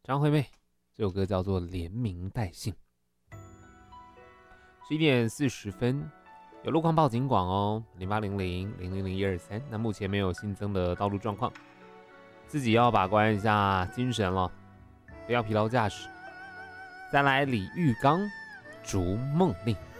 张惠妹，这首歌叫做《连名带姓》。11:40，有路况报警广哦，0800-000-123。那目前没有新增的道路状况，自己要把关一下精神了，不要疲劳驾驶。再来李玉刚，《逐梦令》。